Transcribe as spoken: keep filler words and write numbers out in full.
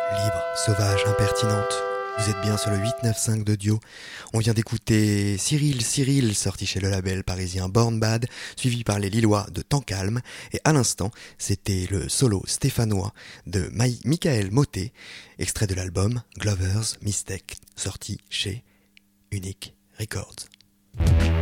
Libre, sauvage, impertinente. Vous êtes bien sur le huit neuf cinq de Dio. On vient d'écouter Cyril Cyril, sorti chez le label parisien Born Bad, suivi par les Lillois de Temps Calme. Et à l'instant, c'était le solo stéphanois de Maï- Michael Motet, extrait de l'album Glover's Mistake, sorti chez Unique Records.